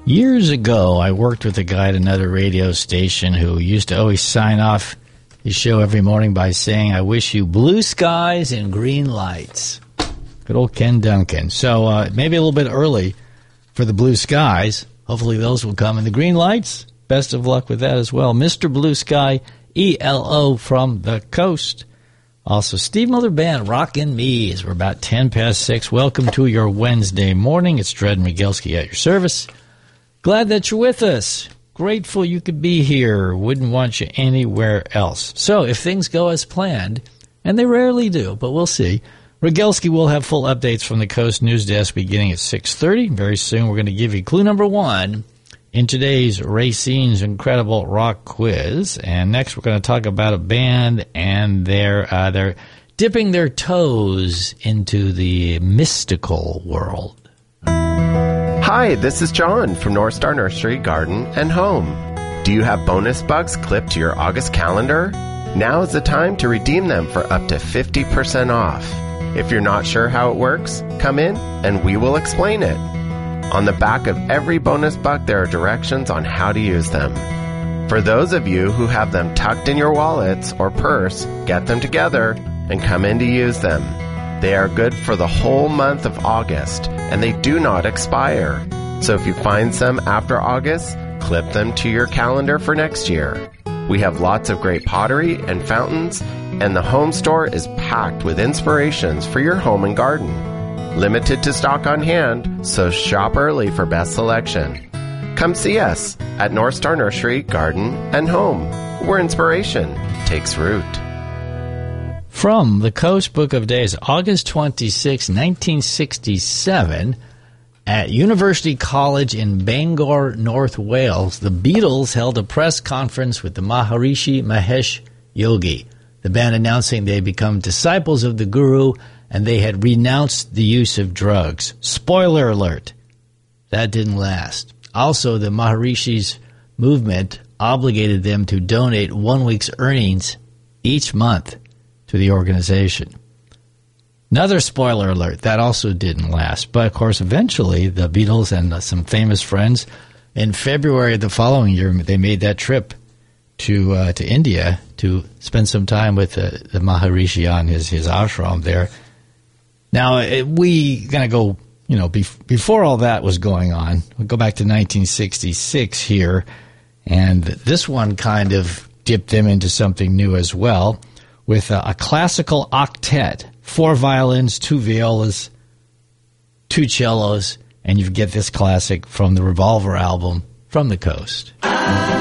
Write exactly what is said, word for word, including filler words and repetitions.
Years ago, I worked with a guy at another radio station who used to always sign off his show every morning by saying, I wish you blue skies and green lights. Good old Ken Duncan. So uh, maybe a little bit early for the blue skies. Hopefully those will come. And the green lights, best of luck with that as well. Mister Blue Sky, E L O from the coast. Also, Steve Miller Band, Rockin' Me, as we're about ten past six. Welcome to your Wednesday morning. It's Dred Miguelski at your service. Glad that you're with us. Grateful you could be here. Wouldn't want you anywhere else. So, if things go as planned, and they rarely do, but we'll see, Miguelski will have full updates from the Coast News Desk beginning at six thirty. Very soon, we're going to give you clue number one in today's Racine's Incredible Rock Quiz. And next, we're going to talk about a band and their uh, they're dipping their toes into the mystical world. Hi, this is John from North Star Nursery, Garden, and Home. Do you have bonus bucks clipped to your August calendar? Now is the time to redeem them for up to fifty percent off. If you're not sure how it works, come in and we will explain it. On the back of every bonus buck, there are directions on how to use them. For those of you who have them tucked in your wallets or purse, get them together and come in to use them. They are good for the whole month of August, and they do not expire. So if you find some after August, clip them to your calendar for next year. We have lots of great pottery and fountains, and the home store is packed with inspirations for your home and garden. Limited to stock on hand, so shop early for best selection. Come see us at North Star Nursery, Garden, and Home, where inspiration takes root. From the Coast Book of Days, August twenty-sixth, nineteen sixty-seven, at University College in Bangor, North Wales, the Beatles held a press conference with the Maharishi Mahesh Yogi, the band announcing they had become disciples of the Guru and they had renounced the use of drugs. Spoiler alert, that didn't last. Also, the Maharishi's movement obligated them to donate one week's earnings each month to the organization. Another spoiler alert, that also didn't last. But, of course, eventually the Beatles and uh, some famous friends, in February of the following year, they made that trip to uh, to India to spend some time with uh, the Maharishi on his, his ashram there. Now, it, we going to go, you know, bef- before all that was going on, we'll go back to nineteen sixty-six here, and this one kind of dipped them into something new as well, with a, a classical octet, four violins, two violas, two cellos, and you get this classic from the Revolver album, From the Coast.